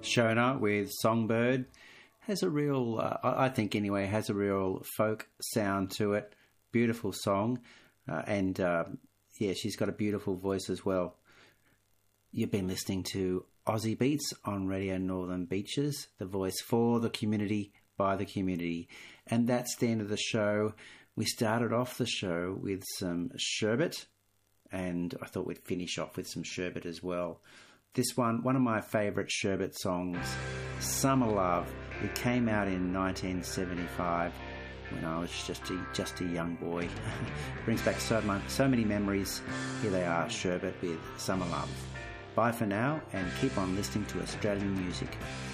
Shona with Songbird has a real, I think anyway, has a real folk sound to it. Beautiful song. And she's got a beautiful voice as well. You've been listening to Aussie Beats on Radio Northern Beaches, the voice for the community, by the community. And that's the end of the show. We started off the show with some sherbet, and I thought we'd finish off with some sherbet as well. This one of my favourite sherbet songs, Summer Love. It came out in 1975 when I was just a young boy. Brings back so many memories. Here they are, sherbet with Summer Love. Bye for now, and keep on listening to Australian music.